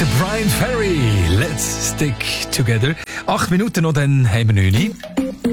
Der Brian Ferry, Let's Stick Together. 8 Minuten noch, dann haben wir 9 Uhr.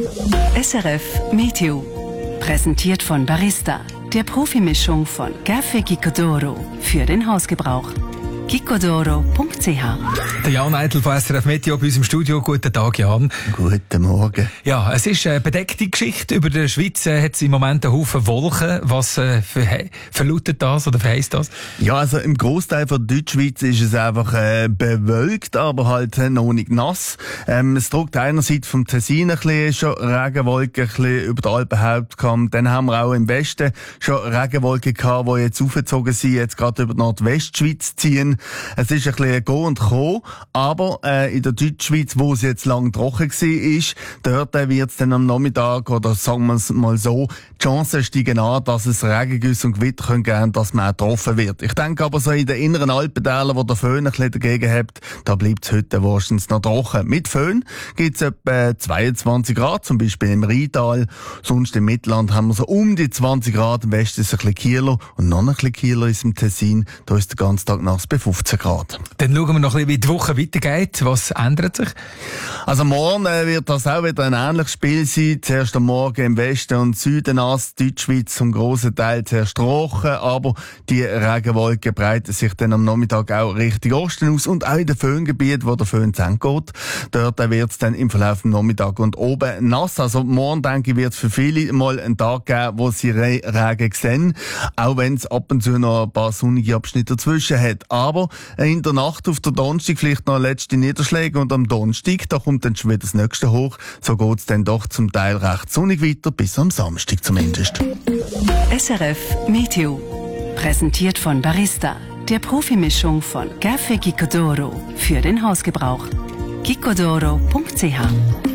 SRF Meteo. Präsentiert von Barista, der Profimischung von Café Gicodoro für den Hausgebrauch. gicodoro.ch. Der Jan Eitel von SRF Meteo bei uns im Studio. Guten Tag, Jan. Guten Morgen. Ja, es ist eine bedeckte Geschichte. Über der Schweiz hat es im Moment einen Haufen Wolken. Was verlautet das oder verheisst das? Ja, also im Großteil von der Deutschschweiz ist es einfach bewölkt, aber halt noch nicht nass. Es drückt einerseits vom Tessin ein bisschen schon Regenwolken ein bisschen über den Alpenhauptkamm. Dann haben wir auch im Westen schon Regenwolken gehabt, die jetzt aufgezogen sind, jetzt gerade über die Nordwestschweiz ziehen. Es ist ein bisschen Go und Co, aber in der Deutschschweiz, wo es jetzt lang trocken war, dort wird es dann am Nachmittag, oder sagen wir es mal so, die Chancen steigen an, dass es Regengüsse und Gewitter geben können, dass man auch getroffen wird. Ich denke aber so in den inneren Alpentälern, wo der Föhn ein bisschen dagegen hat, da bleibt es heute wahrscheinlich noch trocken. Mit Föhn gibt es etwa 22 Grad, zum Beispiel im Rheintal. Sonst im Mittelland haben wir so um die 20 Grad, im Westen ist es ein bisschen kühler und noch ein bisschen kühler ist im Tessin. Da ist der ganze Tag nass bei 15 Grad. Dann schauen wir noch ein bisschen, wie die Woche weitergeht. Was ändert sich? Also morgen wird das auch wieder ein ähnliches Spiel sein. Zuerst am Morgen im Westen und Süden nass, Deutschschweiz zum grossen Teil zuerst trocken, aber die Regenwolken breiten sich dann am Nachmittag auch Richtung Osten aus und auch in den Föhngebieten, wo der Föhn zu Ende geht. Dort wird es dann im Verlauf des Nachmittags und oben nass. Also morgen, denke ich, wird es für viele mal einen Tag geben, wo sie Regen sehen, auch wenn es ab und zu noch ein paar sonnige Abschnitte dazwischen hat. Aber in der Nacht auf der Donnerstag vielleicht noch letzte Niederschläge und am Donnerstag, da kommt dann schon wieder das nächste hoch. So geht es dann doch zum Teil recht sonnig weiter, bis am Samstag zumindest. SRF Meteo. Präsentiert von Barista, der Profimischung von Café Gicodoro für den Hausgebrauch. gicodoro.ch.